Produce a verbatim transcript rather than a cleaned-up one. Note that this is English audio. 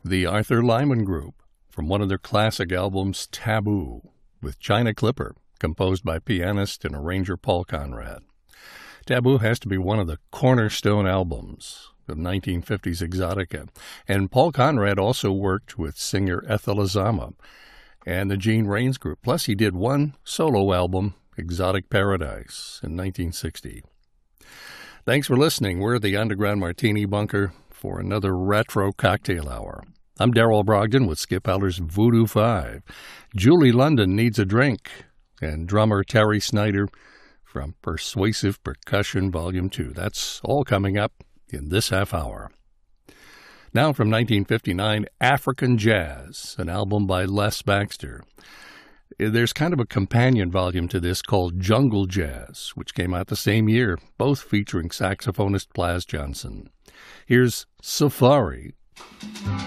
The Arthur Lyman Group, from one of their classic albums, Taboo, with China Clipper, composed by pianist and arranger Paul Conrad. Taboo has to be one of the cornerstone albums of nineteen fifties Exotica, and Paul Conrad also worked with singer Ethel Azama and the Gene Rains Group. Plus, he did one solo album, Exotic Paradise, in nineteen sixty. Thanks for listening. We're the Underground Martini Bunker for another retro cocktail hour. I'm Darrell Brogdon with Skip Heller's Voodoo Five. Julie London Needs a Drink, and drummer Terry Snyder from Persuasive Percussion Volume two. That's all coming up in this half hour. Now from nineteen fifty-nine, African Jazz, an album by Les Baxter. There's kind of a companion volume to this called Jungle Jazz, which came out the same year, both featuring saxophonist Plas Johnson. Here's Safari.